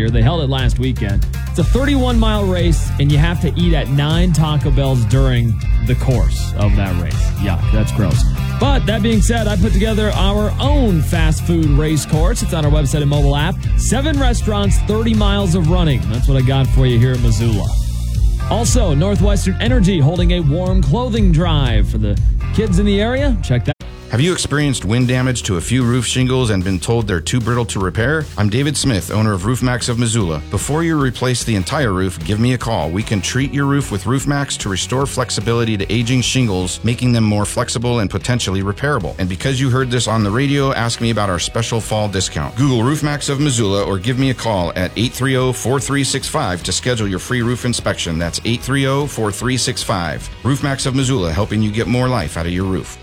year. They held it last weekend. It's a 31-mile race, and you have to eat at 9 Taco Bells during the course of that race. Yuck, that's gross. But that being said, I put together our own fast food race course. It's on our website and mobile app. 7 restaurants, 30 miles of running. That's what I got for you here in Missoula. Also, Northwestern Energy holding a warm clothing drive for the kids in the area. Check that. Have you experienced wind damage to a few roof shingles and been told they're too brittle to repair? I'm David Smith, owner of RoofMax of Missoula. Before you replace the entire roof, give me a call. We can treat your roof with RoofMax to restore flexibility to aging shingles, making them more flexible and potentially repairable. And because you heard this on the radio, ask me about our special fall discount. Google RoofMax of Missoula or give me a call at 830-4365 to schedule your free roof inspection. That's 830-4365. RoofMax of Missoula, helping you get more life out of your roof.